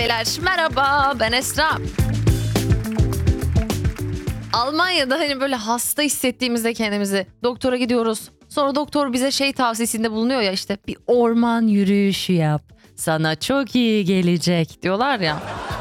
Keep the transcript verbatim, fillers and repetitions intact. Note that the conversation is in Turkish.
beyler. Merhaba, ben Esra. Almanya'da hani böyle hasta hissettiğimizde kendimizi doktora gidiyoruz. Sonra doktor bize şey tavsiyesinde bulunuyor ya, işte bir orman yürüyüşü yap. Sana çok iyi gelecek diyorlar ya.